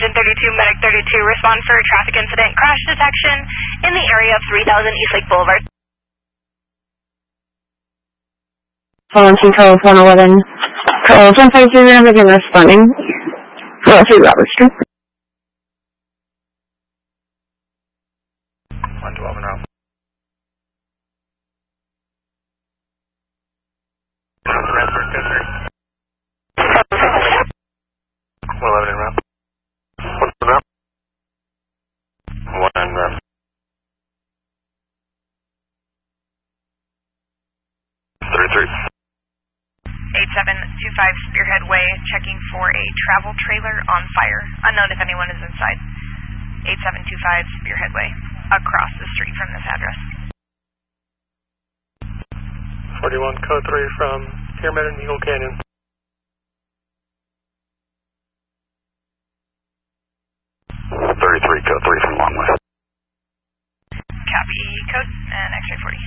Engine 32, Medic 32, respond for a traffic incident crash detection in the area of 3000 Eastlake Boulevard. Volunteer code 111. Call 150 begin responding. 403 Robert Street. 112 en route. Transfer code 3. 111 en route. 1 en route. 33. 8725 Spearhead Way, checking for a travel trailer on fire. Unknown if anyone is inside. 8725 Spearhead Way, across the street from this address. 41 code 3 from Pyramid and Eagle Canyon. 33 code 3 from Longway. Copy code and X-ray 40.